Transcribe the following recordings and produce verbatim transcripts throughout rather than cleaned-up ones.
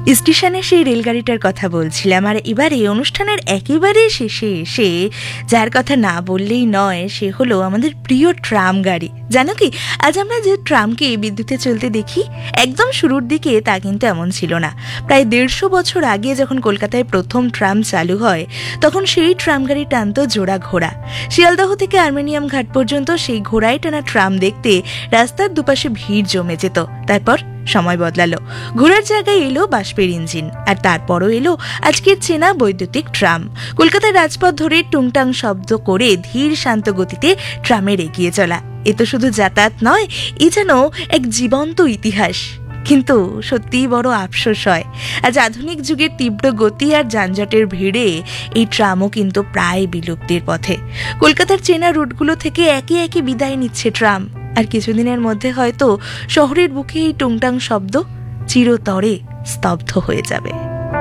স্টেশনে সেই রেলগাড়িটার কথা বলছিলাম, আর এবারে অনুষ্ঠানের একেবারে শেষে এসে যার কথা না বললেই নয় সে হলো আমাদের প্রিয় ট্রাম গাড়ি। জানো কি, আজ আমরা যে ট্রামকে বিদ্যুতে চলতে দেখি, একদম শুরুর দিকে তা কিন্তু এমন ছিল না। প্রায় দেড়শো বছর আগে যখন কলকাতায় প্রথম ট্রাম চালু হয়, তখন সেই ট্রাম গাড়ি টানত জোড়া ঘোড়া। শিয়ালদহ থেকে আর্মেনিয়াম ঘাট পর্যন্ত সেই ঘোড়ায় টানা ট্রাম দেখতে রাস্তার দুপাশে ভিড় জমে যেত। তারপর সময় বদলালো, ঘোড়ার জায়গায় এলো বাষ্পের ইঞ্জিন, আর তারপরও এলো আজকের চেনা বৈদ্যুতিক ট্রাম। কলকাতার রাজপথ ধরে টুংটাং শব্দ করে ধীর শান্ত গতিতে ট্রামের এগিয়ে চলা, এ তো শুধু যাতায়াত নয়, এ যেন এক জীবন্ত ইতিহাস। কিন্তু সত্যিই বড় আফসোস হয়, আজ আধুনিক যুগের তীব্র গতি আর যানজটের ভিড়ে এই ট্রামও কিন্তু প্রায় বিলুপ্তির পথে। কলকাতার চেনা রুটগুলো থেকে একে একে বিদায় নিচ্ছে ট্রাম, আর কিছুদিনের মধ্যে হয়তো শহরের বুকে এই টুংটাং শব্দ চিরতরে স্তব্ধ হয়ে যাবে।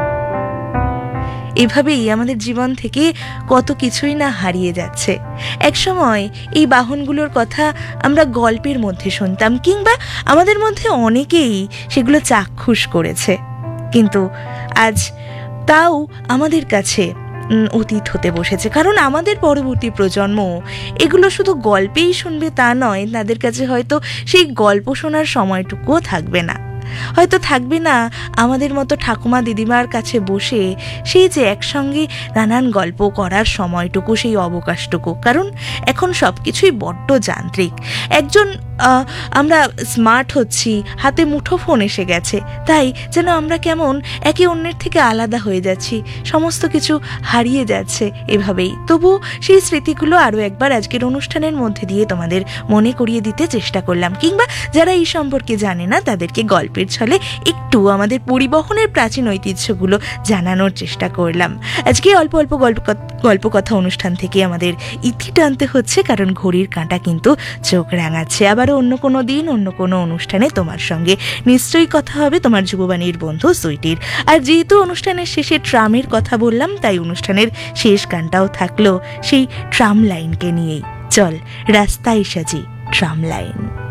এভাবেই আমাদের জীবন থেকে কত কিছুই না হারিয়ে যাচ্ছে। একসময় এই বাহনগুলোর কথা আমরা গল্পের মধ্যে শুনতাম, কিংবা আমাদের মধ্যে অনেকেই সেগুলো চাক্ষুষ করেছে, কিন্তু আজ তাও আমাদের কাছে অতীত হতে বসেছে। কারণ আমাদের পরবর্তী প্রজন্ম এগুলো শুধু গল্পেই শুনবে তা নয়, তাদের কাছে হয়তো সেই গল্প শোনার সময়টুকুও থাকবে না। হয়তো থাকবে না আমাদের মতো ঠাকুমা দিদিমার কাছে বসে সেই যে একসঙ্গে নানান গল্প করার সময়টুকু, সেই অবকাশটুকু। কারণ এখন সব কিছুই বড্ড যান্ত্রিক। একজন আমরা স্মার্ট হচ্ছি, হাতে মুঠোফোন এসে গেছে, তাই যেন আমরা কেমন একে অন্যের থেকে আলাদা হয়ে যাচ্ছি, সমস্ত কিছু হারিয়ে যাচ্ছে এভাবেই। তবু সেই স্মৃতিগুলো আরও একবার আজকের অনুষ্ঠানের মধ্যে দিয়ে তোমাদের মনে করিয়ে দিতে চেষ্টা করলাম, কিংবা যারা এই সম্পর্কে জানে না তাদেরকে গল্পের ছলে একটু আমাদের পরিবহনের প্রাচীন ঐতিহ্যগুলো জানানোর চেষ্টা করলাম। আজকে অল্প অল্প গল্প গল্প কথা অনুষ্ঠান থেকে আমাদের ইতি টানতে হচ্ছে, কারণ ঘড়ির কাঁটা কিন্তু চোখ রাঙাচ্ছে। আবারও অন্য কোনো দিন অন্য কোনো অনুষ্ঠানে তোমার সঙ্গে নিশ্চয়ই কথা হবে, তোমার যুববাণীর বন্ধু সুইটির। আর যেহেতু অনুষ্ঠানের শেষে ট্রামের কথা বললাম, তাই অনুষ্ঠানের শেষ গানটাও থাকলো সেই ট্রাম লাইনকে নিয়েই। চল রাস্তায় সাজি ট্রাম লাইন।